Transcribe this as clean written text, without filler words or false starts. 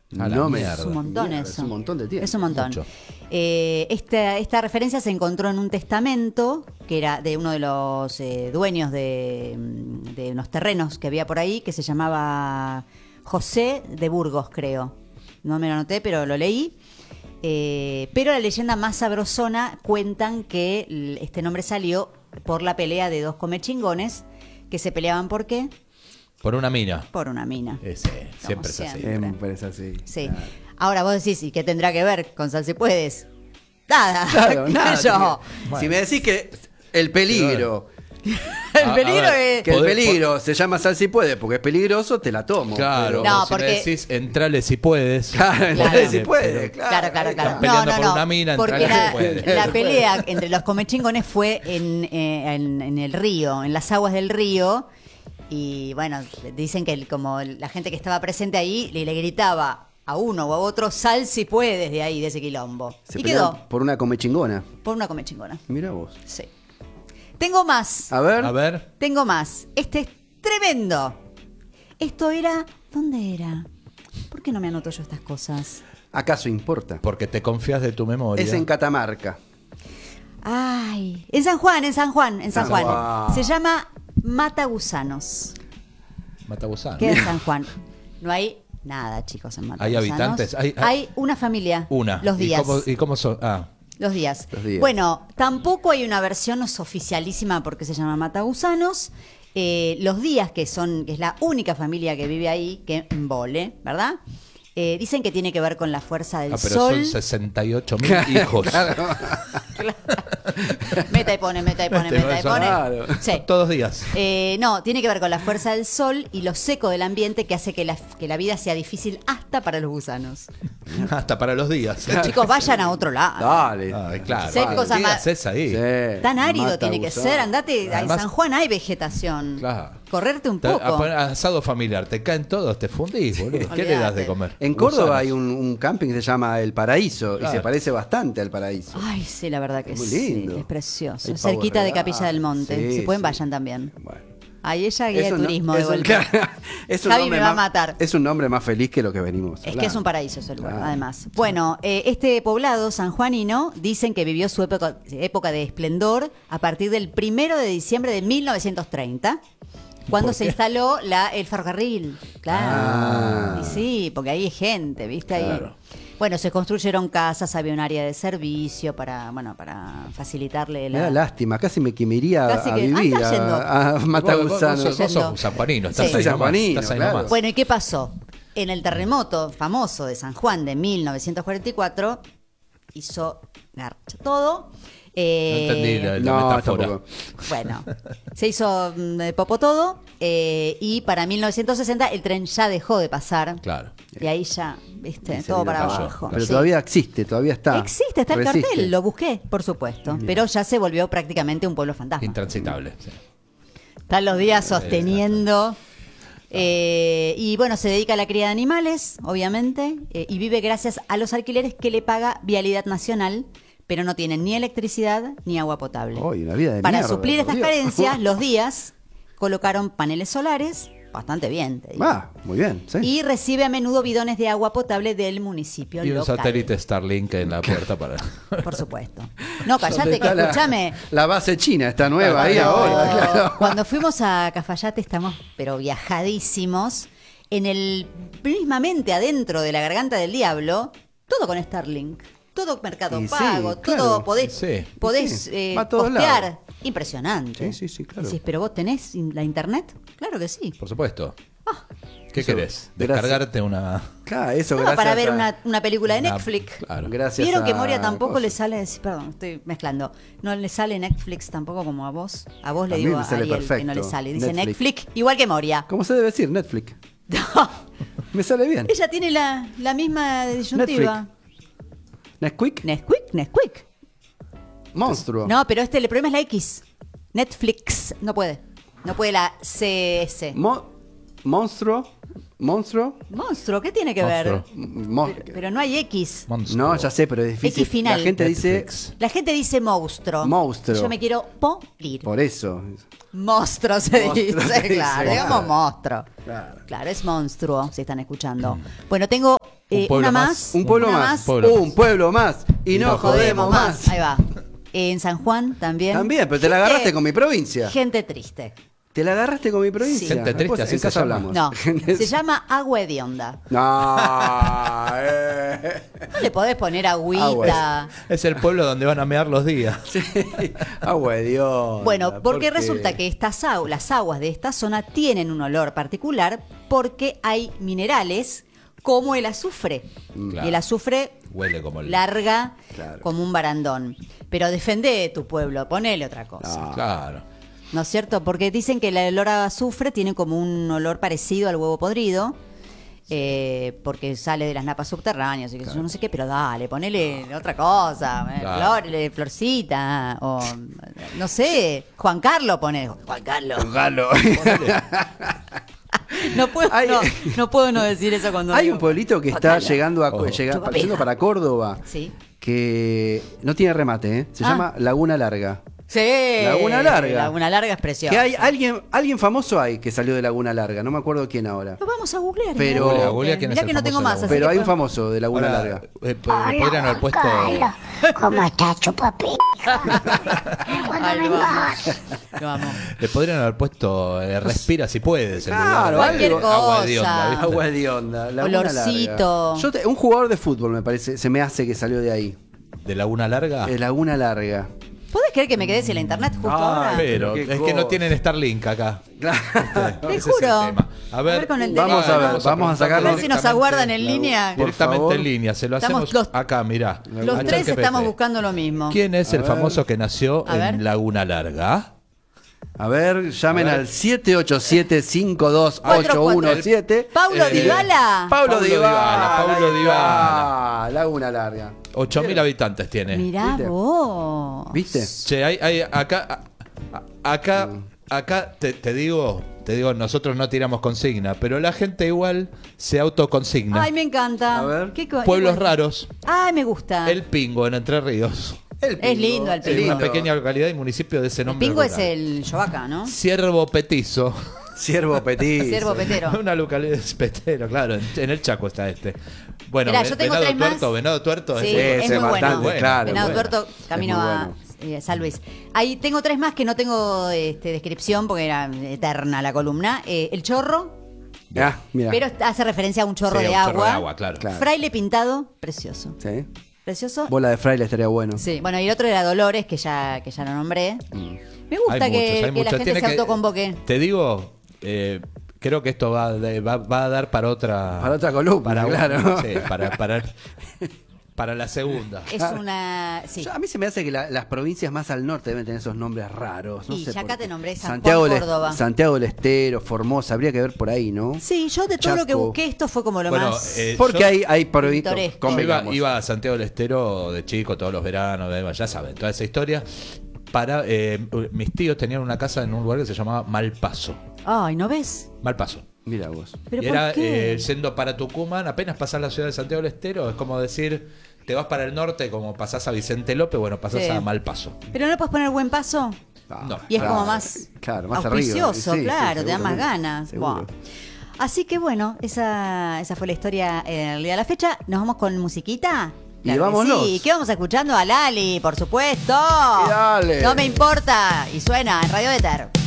No me Es un montón mierda, eso. es un montón de tiempo. Es un montón. Mucho. Esta referencia se encontró en un testamento que era de uno de los dueños de unos terrenos que había por ahí, que se llamaba José de Burgos, creo. No me lo anoté, pero lo leí. Pero la leyenda más sabrosona cuentan que este nombre salió por la pelea de dos comechingones que se peleaban ¿por qué? Por una mina. Por una mina. Sí, siempre es así. Siempre es así. Sí. Claro. Ahora vos decís, ¿y qué tendrá que ver con Sal si puedes? Nada. Claro, ¿Qué nada. sé yo? Bueno. Si me decís que el peligro, El peligro a ver, es... que el Poder- peligro se llama Sal si puede porque es peligroso, te la tomo. Claro, No, si porque- me decís entrale si puedes. Claro, Claro. si puede, Claro, claro, claro. Están peleando por una mina, porque entrale la, si puede. la pelea entre los comechingones fue en el río, en las aguas del río. Y bueno, dicen que como la gente que estaba presente ahí le gritaba a uno o a otro, sal si puedes de ahí, de ese quilombo. Se Y pelean quedó por una comechingona. por una comechingona. Mira vos. Sí. Tengo más. A ver. A ver. Tengo más. Este es tremendo. Esto era... ¿Dónde era? ¿Por qué no me anoto yo estas cosas? ¿Acaso importa? Porque te confías de tu memoria. Es en Catamarca. Ay, en San Juan, en San Juan, en San San Juan. Juan. Se llama Mata Gusanos. Matagusano. Queda en San Juan. No hay nada, chicos, en Mata ¿Hay Gusanos. habitantes? Hay una familia. Una. Los días. ¿Y cómo son? Ah, Los días. Los días. Bueno, tampoco hay una versión oficialísima porque se llama Matagusanos. Los días, que es la única familia que vive ahí, que embole, ¿verdad? Dicen que tiene que ver con la fuerza del pero sol. son 68.000 hijos. Meta y pone, meta y pone, meta y pone. Claro. Sí. Todos los días. No, tiene que ver con la fuerza del sol y lo seco del ambiente que hace que la vida sea difícil hasta para los gusanos. Hasta para los días. Chicos, vayan a otro lado. Dale. Ay, claro. Sé Vale, cosas días más- es ahí. Sí. Tan árido Mata tiene que gusano. ser. Andate, Además- en San Juan hay vegetación. Claro. Correrte un Te- poco. Asado familiar, te caen todos, te fundís, boludo. ¿Qué le das de Olvídate. comer? En Córdoba Gusanos. hay un camping que se llama El Paraíso y Claro. se parece bastante al Paraíso. Ay, sí, la verdad que Es muy sí. lindo. Es precioso. Hay Cerquita de pavo Capilla del Monte. real. Si Sí, pueden, sí. vayan también. Bueno. Ahí ella guía de Eso no- turismo de eso- vuelta. es un Javi nombre me va a más- matar. Es un nombre más feliz que lo que venimos. Es que es un paraíso ese lugar, Claro. además. Bueno, este poblado sanjuanino dicen que vivió su época de esplendor a partir del 1 de diciembre de 1930, cuando ¿Por se qué? instaló el ferrocarril. Claro. Ah. Y sí, porque ahí hay gente, ¿viste? Ahí. Claro. Bueno, se construyeron casas, había un área de servicio para facilitarle Me da la... lástima, casi me iría Casi a que- vivir anda yendo. a Matagusano. Vos sos un sanjuanino, estás Sí. ahí Soy nomás. sanjuanino, Estás ahí claro. nomás. Bueno, ¿y qué pasó? En el terremoto famoso de San Juan de 1944 hizo garcha todo. No entendí la No, metáfora. tampoco. Bueno, se hizo popo todo y para 1960 el tren ya dejó de pasar. Claro. Y ahí ya, viste, Y se todo vino para para abajo. Pero Sí. todavía existe, todavía está. Existe, está el Resiste. cartel, lo busqué, por supuesto. Pero ya se volvió prácticamente un pueblo fantasma. Intransitable. Sí. Están los días sosteniendo. Y bueno, se dedica a la cría de animales, obviamente, y vive gracias a los alquileres que le paga Vialidad Nacional, pero no tienen ni electricidad ni agua potable. Uy, una vida de Para mierda, suplir por estas Dios. carencias, los días colocaron paneles solares, bastante bien, te digo. Ah, muy bien, sí. Y recibe a menudo bidones de agua potable del municipio Y un local. satélite Starlink en la puerta para. Por supuesto. No, ¿Dónde callate, que está escúchame. la base china está nueva ahí Cuando- ahora, claro. Cuando fuimos a Cafayate estamos, pero viajadísimos, en el mismamente adentro de la Garganta del Diablo, todo con Starlink, todo Mercado Y sí, Pago, claro. todo podés, Sí. podés Sí, va a todos postear. lados. Impresionante. Sí, sí, sí, claro. Decís, pero vos tenés la internet, claro que sí. Por supuesto. ¿Qué Eso, querés? gracias. Descargarte una. Claro, eso No, gracias para ver a- una película de una- Netflix. Claro. Gracias ¿Vieron que a Moria tampoco cosas. le sale? Perdón, estoy mezclando. No le sale Netflix tampoco como a vos. A vos le A mí digo me a sale Ariel que no le perfecto. sale. Dice Netflix. Netflix, igual que Moria. ¿Cómo se debe decir? Netflix. No, Me sale bien. ella tiene la misma disyuntiva. Nesquik. Nesquik. Monstruo. No, pero el problema es la X. Netflix. No puede. No puede la CS. Monstruo. Monstruo. Monstruo, ¿qué tiene que ver? Monstruo. Mo- Pero no hay X. Monstruo. No, ya sé, pero es difícil. X final. La gente dice Netflix. La gente dice monstruo. Monstruo. Yo me quiero morir. por eso. Monstruo se Monstruo dice, se dice, claro, claro. digamos monstruo. Claro. Claro, es monstruo, si están escuchando. Bueno, tengo pueblo una más. más. Un pueblo una más. Pueblo Un pueblo más. Y no jodemos más. Ahí va. En San Juan también. También, pero te la agarraste con mi provincia. Gente triste. Te la agarraste con mi provincia. Sí. Gente triste, Después, así en se casa llama. hablamos. No, se llama agua hedionda. No, No le podés poner agüita. Agua. Es el pueblo donde van a mear los días. Sí. Agua de Dios. Bueno, porque resulta que las aguas de esta zona tienen un olor particular porque hay minerales como el azufre. Claro. Y el azufre Huele como el... larga Claro. como un barandón. Pero defende tu pueblo, ponele otra cosa. Claro. ¿No es cierto? Porque dicen que el olor a azufre tiene como un olor parecido al huevo podrido. Porque sale de las napas subterráneas y que yo no sé qué, pero dale, ponele otra cosa, Claro. florcita, o no sé, Juan Carlos pone, Juan Carlos. Galo. No puedo, Hay- no puedo no decir eso cuando Hay digo, un pueblito que Juan está Carlos. llegando a Oh. yendo para Córdoba, Sí. que no tiene remate, ¿eh? Se Ah. llama Laguna Larga. Sí. Laguna Larga. Laguna Larga es preciosa. Que hay alguien famoso hay que salió de Laguna Larga, no me acuerdo quién ahora. Lo vamos a googlear. Pero- Googlea quién es Mirá el que no tengo famoso más. de así Pero que hay un podemos- famoso de Laguna Ahora, Larga. podrían haber puesto... ¿Cómo estás, chupapi? Cuando Ay, lo amo. vengas. Lo amo. Le podrían haber puesto respira si puedes. en Claro, lugar de- cualquier agua de cosa. onda, ¿viste? Agua de onda. Laguna Olorcito. Larga. Un jugador de fútbol me parece, se me hace que salió de ahí. ¿De Laguna Larga? Laguna Larga. ¿Podés creer que me quedé sin la internet justo Ay, ahora? Pero Qué es que cosa. no tienen Starlink acá. Te Ese es el juro. tema. A ver, con el Vamos teléfono. a ver, vamos a sacarlo. A ver si nos aguardan en línea. Por Directamente favor. en línea, se lo Estamos hacemos los- acá, mirá. Los A tres ChatGPT. estamos buscando lo mismo. ¿Quién es el ver. famoso que nació A ver. en Laguna Larga? A ver, llamen A ver. al 787-52817. Paulo Dybala. Paulo Dybala. Paulo Dybala. Laguna Larga. 8.000 habitantes tiene. Mirá ¿Viste? vos. ¿Viste? Che, acá te digo, nosotros no tiramos consigna, pero la gente igual se autoconsigna. Ay, me encanta. A ver. Pueblos qué- raros. Ay, me gusta. El Pingo en Entre Ríos. Es lindo el Sí, Pingo. una pequeña localidad y municipio de ese El nombre. pingo es rural. el Yovaca, ¿no? Ciervo Petizo. Ciervo Petit. Ciervo petero. Una localidad de petero, claro. En el Chaco está este. Bueno, Mirá, yo tengo Venado tres más. Tuerto, Venado Tuerto. Sí, ese- es ese muy bueno. bastante, claro. Venado bueno. Tuerto, camino Es muy a San Luis. Ahí tengo tres más que no tengo descripción porque era eterna la columna. El chorro, Ah, mira. pero hace referencia a un chorro, Sí, de, un agua. chorro de agua, claro. Claro. Fraile pintado, precioso. ¿Sí? Precioso. Bola de fraile estaría bueno. Sí, bueno, y el otro era Dolores, que ya lo nombré. Me gusta Hay que, muchos, hay que la muchos. gente Tiene se que- autoconvoque. Te digo, creo que esto va a dar para otra... Para otra columna, claro. Sí, para la segunda. Es una... Sí. A mí se me hace que las provincias más al norte deben tener esos nombres raros. No Y sé ya por acá qué. te nombré San Santiago Juan, del- Córdoba. Santiago del Estero, Formosa, habría que ver por ahí, ¿no? Sí, yo de todo lo que Chaco. busqué, esto fue como lo Bueno, más... Porque yo- hay provincias. Pintoresco. Yo iba a Santiago del Estero de chico todos los veranos, ya saben, toda esa historia. Mis tíos tenían una casa en un lugar que se llamaba Malpaso. Ay, ¿no ves? Malpaso. Mira vos. ¿Pero Y por era qué? yendo para Tucumán, apenas pasás la ciudad de Santiago del Estero, es como decir, te vas para el norte, como pasás a Vicente López, bueno, pasás Sí. a Malpaso. ¿Pero no le puedes poner buen paso? No. Y es Claro, como más claro, más arriba. auspicioso, Sí, sí, claro, te da más seguro. ganas. Seguro. Buah. Así que bueno, esa fue la historia en el día de la fecha. ¿Nos vamos con musiquita? Y Claro que vámonos. Sí, ¿qué vamos escuchando? A Lali, por supuesto. Y dale. No me importa. Y suena en Radio Éter.